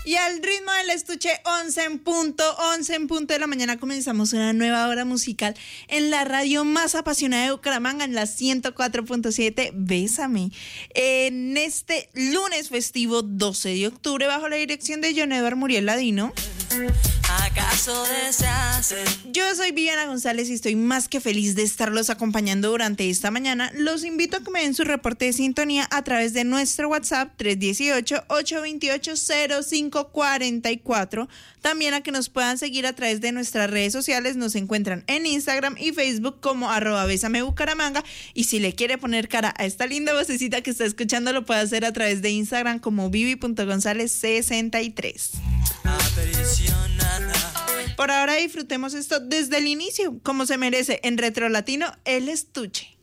Y al ritmo del estuche 11 en punto de la mañana comenzamos una nueva hora musical en la radio más apasionada de Bucaramanga, en la 104.7, Bésame. En este lunes festivo 12 de octubre, bajo la dirección de John Edward Muriel Ladino. ¿Acaso deseas? Yo soy Viviana González y estoy más que feliz de estarlos acompañando durante esta mañana. Los invito a que me den su reporte de sintonía a través de nuestro WhatsApp 318-828-0544. También a que nos puedan seguir a través de nuestras redes sociales. Nos encuentran en Instagram y Facebook como @besamebucaramanga. Y si le quiere poner cara a esta linda vocecita que está escuchando, lo puede hacer a través de Instagram como vivi.gonzalez63. Por ahora disfrutemos esto desde el inicio, como se merece, en Retro Latino, el estuche.